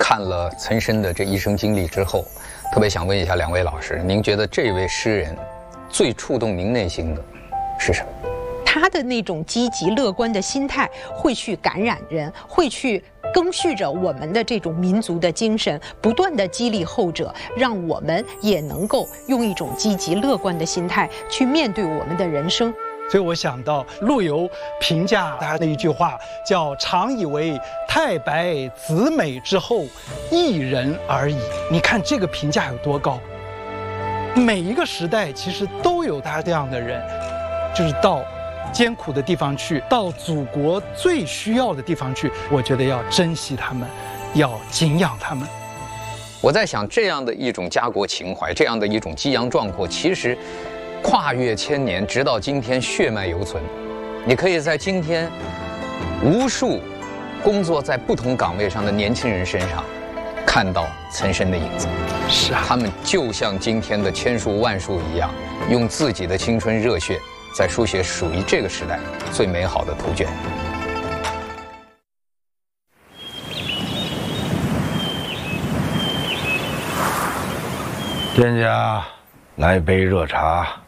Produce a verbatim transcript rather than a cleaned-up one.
看了岑参的这一生经历之后，特别想问一下两位老师，您觉得这位诗人最触动您内心的是什么？ 他的那种积极乐观的心态会去感染人，会去更续着我们的这种民族的精神，不断的激励后者，让我们也能够用一种积极乐观的心态去面对我们的人生。 所以我想到陆游评价他的一句话，叫“常以为太白子美之后，一人而已”。你看这个评价有多高？每一个时代其实都有他这样的人，就是到艰苦的地方去，到祖国最需要的地方去，我觉得要珍惜他们，要敬仰他们。 我在想，这样的一种家国情怀，这样的一种激扬壮阔，其实跨越千年，直到今天血脉犹存。你可以在今天无数工作在不同岗位上的年轻人身上看到岑参的影子。 是啊， 他们就像今天的千树万树一样，用自己的青春热血在书写属于这个时代最美好的图卷。 店家，来杯热茶。